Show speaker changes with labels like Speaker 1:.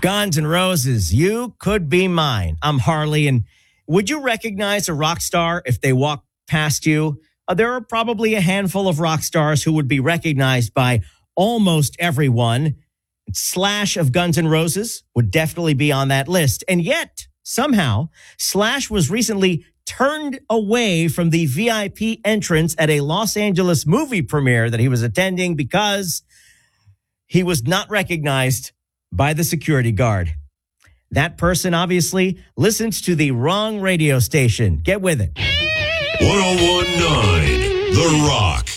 Speaker 1: Guns N' Roses, You Could Be Mine. I'm Harley, and would you recognize a rock star if they walked past you? There are probably a handful of rock stars who would be recognized by almost everyone. Slash of Guns N' Roses would definitely be on that list. And yet, somehow, Slash was recently turned away from the VIP entrance at a Los Angeles movie premiere that he was attending because he was not recognized by the security guard. That person obviously listens to the wrong radio station. Get with it.
Speaker 2: 101.9 The Rock.